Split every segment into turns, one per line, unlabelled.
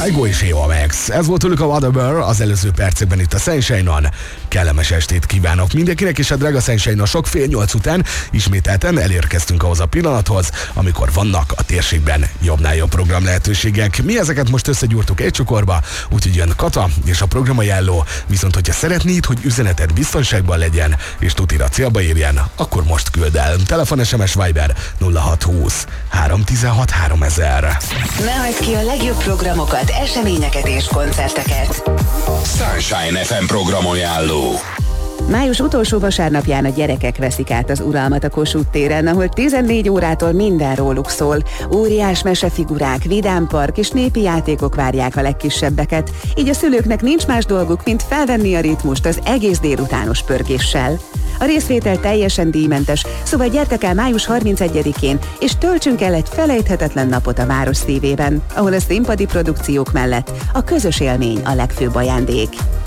Kygo és Eva Max. Ez volt tőlük a Whatever az előző percekben itt a Sunshine-on. Kellemes estét kívánok mindenkinek, és a drága Sunshine-on sok 7:30 után ismételten elérkeztünk ahhoz a pillanathoz, amikor vannak a térségben jobbnál jobb program lehetőségek. Mi ezeket most összegyúrtuk egy csokorba, úgyhogy jön Kata és a programajánló, viszont hogyha szeretnéd, hogy üzeneted biztonságban legyen, és tutira célba érjen, akkor most küld el. Telefon, SMS, Viber 0620 316 3000.
Ne hagyd ki a legjobb programokat, eseményeket és koncerteket.
Sunshine FM programajánló.
Május utolsó vasárnapján a gyerekek veszik át az uralmat a Kossuth téren, ahol 14 órától minden róluk szól. Óriás mesefigurák, vidámpark és népi játékok várják a legkisebbeket, így a szülőknek nincs más dolguk, mint felvenni a ritmust az egész délutános pörgéssel. A részvétel teljesen díjmentes, szóval gyertek el május 31-én, és töltsünk el egy felejthetetlen napot a város szívében, ahol a színpadi produkciók mellett a közös élmény a legfőbb ajándék.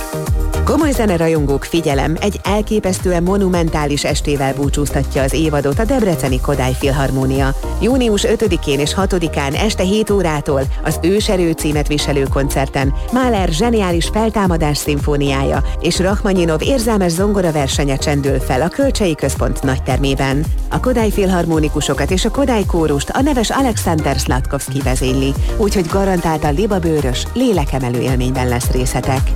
Komoly zenerajongók, figyelem, egy elképesztően monumentális estével búcsúztatja az évadot a debreceni Kodály Filharmónia. Június 5-én és 6-án este 7 órától az Őserő címet viselő koncerten Mahler zseniális feltámadás szimfóniája és Rachmaninov érzelmes zongoraversenye csendül fel a Kölcsei Központ nagytermében. A Kodály Filharmonikusokat és a Kodály kórust a neves Alexander Slatkovszky vezényli, úgyhogy garantáltan libabőrös, lélekemelő élményben lesz részetek.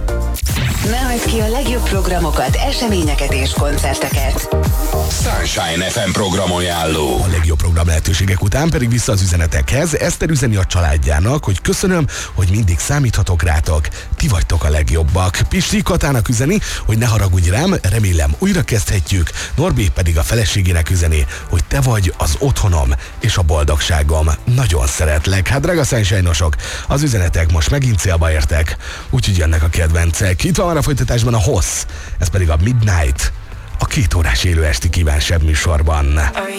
Ne hagyd ki a legjobb programokat, eseményeket és koncerteket.
Sunshine FM programajánló.
A legjobb program lehetőségek után pedig vissza az üzenetekhez. Eszter üzeni a családjának, hogy köszönöm, hogy mindig számíthatok rátok. Ti vagytok a legjobbak. Pisti Katának üzeni, hogy ne haragudj rám, remélem újra kezdhetjük. Norbi pedig a feleségének üzeni, hogy te vagy az otthonom és a boldogságom. Nagyon szeretlek. Hát drága Sunshine-osok, az üzenetek most megint célba értek. Úgyhogy jönnek a kedvencek. Itt van a folytatásban a Hossz, ez pedig a Midnight, a 2 órás élő esti kívánság műsorban.